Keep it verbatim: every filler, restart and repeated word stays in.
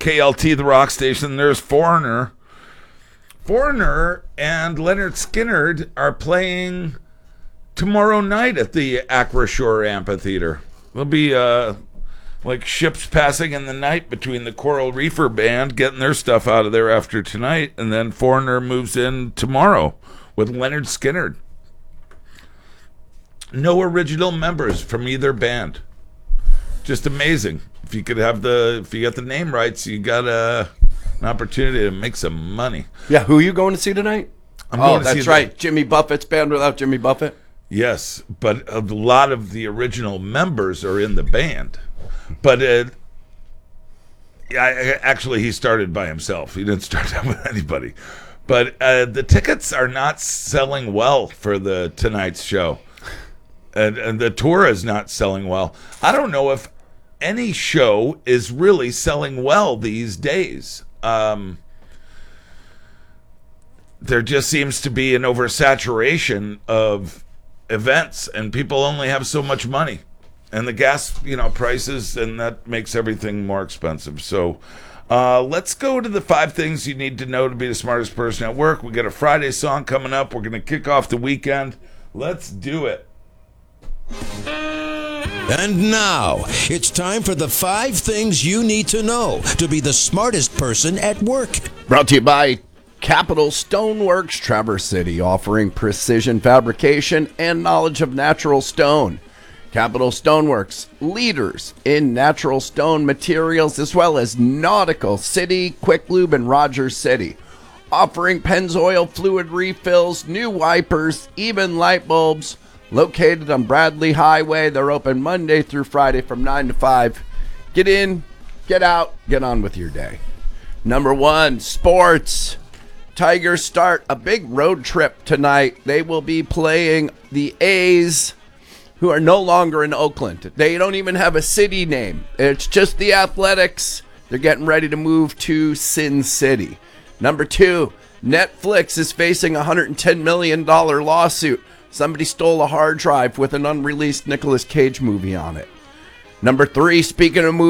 K L T, the rock station. There's Foreigner. Foreigner and Leonard Skinner are playing tomorrow night at the Acrashore Amphitheater. There'll be uh, like ships passing in the night between the Coral Reefer Band getting their stuff out of there after tonight, and then Foreigner moves in tomorrow with Leonard Skinner. No original members from either band. Just amazing. If you could have the, if you got the name rights, you got a, an opportunity to make some money. Yeah, who are you going to see tonight? I'm oh, going to that's see right. The, Jimmy Buffett's band without Jimmy Buffett. Yes, but a lot of the original members are in the band. But uh, I, actually, he started by himself. He didn't start out with anybody. But uh, the tickets are not selling well for the tonight's show. And, and the tour is not selling well. I don't know if any show is really selling well these days. Um, there just seems to be an oversaturation of events, and people only have so much money. And the gas, you know, prices, and that makes everything more expensive. So uh, let's go to the five things you need to know to be the smartest person at work. We got a Friday song coming up. We're going to kick off the weekend. Let's do it. And now, it's time for the five things you need to know to be the smartest person at work. Brought to you by Capital Stoneworks, Traverse City, offering precision fabrication and knowledge of natural stone. Capital Stoneworks, leaders in natural stone materials, as well as Nautical City, Quick Lube, and Rogers City. Offering Pennzoil fluid refills, new wipers, even light bulbs. Located on Bradley Highway. They're open Monday through Friday from nine to five. Get in, get out, get on with your day. Number one, sports. Tigers start a big road trip tonight. They will be playing the A's, who are no longer in Oakland. They don't even have a city name. It's just the Athletics. They're getting ready to move to Sin City. Number two, Netflix is facing a one hundred ten million dollars lawsuit. Somebody stole a hard drive with an unreleased Nicolas Cage movie on it. Number three, speaking of movies,